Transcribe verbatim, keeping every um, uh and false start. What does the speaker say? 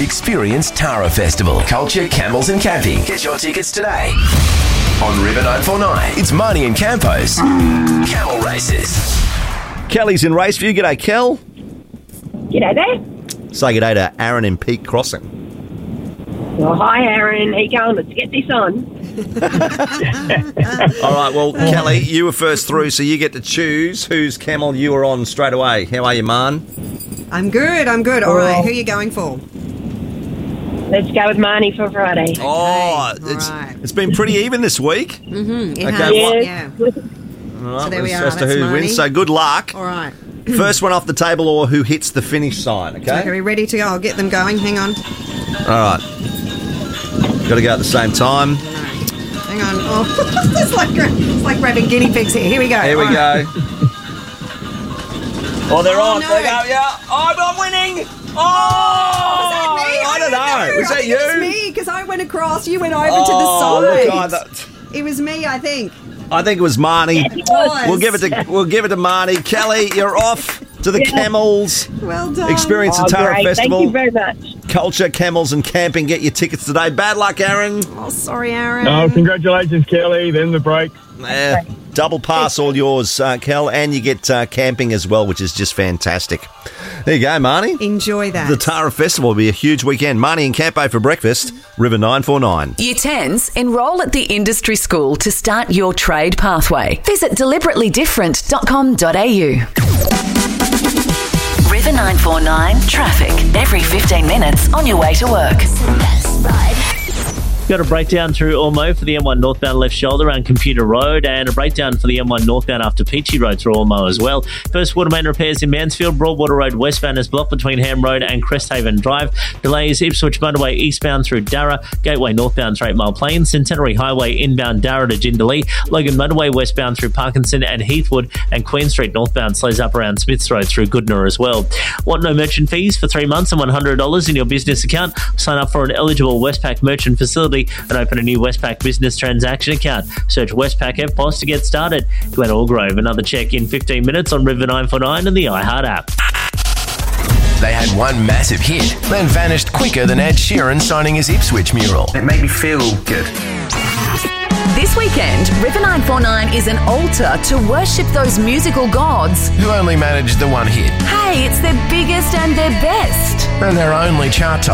Experience Tara Festival, Culture, Camels and Camping. Get your tickets today. On River nine four nine, it's Marnie and Campo's Camel Races. Kelly's in Raceview. G'day, Kel. G'day there. Say g'day to Aaron in Peak Crossing. Well, hi, Aaron. How you going? Let's get this on. All right, well, Kelly, you were first through, so you get to choose whose camel you were on straight away. How are you, Man? I'm good, I'm good. All right, who are you going for? Let's go with Marnie for Friday. Oh, Okay, it's all right. it's been pretty even this week. Mm-hmm, it Okay, has, what- yeah. All right, So there we as- are, as to that's who Marnie. wins. So good luck. All right. First one off the table or who hits the finish sign, Okay, okay? are we ready to go? I'll get them going. Hang on. All right. Got to go at the same time. Hang on. Oh, it's like, it's like grabbing guinea pigs here. Here we go. Here we All right. go. Oh, they're Oh, on. no. They go, yeah. Oh, I'm winning. Oh! Was that me? I don't know. Was I that think you? It was me, because I went across. You went over Oh, to the side. look, I, that, It was me, I think. I think it was Marnie. It was. We'll give it to we'll give it to Marnie. Kelly, you're off to the Yeah. Camels. Well done. Experience the Oh, Tara great. Festival. Thank you very much. Culture, Camels and Camping. Get your tickets today. Bad luck, Aaron. Oh, sorry, Aaron. Oh, congratulations, Kelly. Then the break. Uh, double pass all yours, uh, Kel, and you get uh, camping as well, which is just fantastic. There you go, Marnie. Enjoy that. The Tara Festival will be a huge weekend. Marnie and Campo for breakfast. River nine four nine. Year tens, enrol at the industry school to start your trade pathway. Visit deliberately different dot com dot a u. River nine four nine traffic. Every fifteen minutes on your way to work. Got a breakdown through Ormo for the M one northbound left shoulder around Computer Road, and a breakdown for the M one northbound after Peachy Road through Ormo as well. First water main repairs in Mansfield. Broadwater Road westbound is blocked between Ham Road and Cresthaven Drive. Delays Ipswich Motorway eastbound through Darra. Gateway northbound through eight Mile Plain. Centenary Highway inbound Darra to Jindalee. Logan Motorway westbound through Parkinson and Heathwood. And Queen Street northbound slows up around Smiths Road through Goodner as well. Want no merchant fees for three months and one hundred dollars in your business account? Sign up for an eligible Westpac merchant facility and open a new Westpac business transaction account. Search Westpac F P O S to get started. Glen Allgrove, another check in fifteen minutes on River nine four nine and the iHeart app. They had one massive hit, then vanished quicker than Ed Sheeran signing his Ipswich mural. It made me feel good. This weekend, River nine four nine is an altar to worship those musical gods. Who only managed the one hit Hey, it's their biggest and their best. and their only chart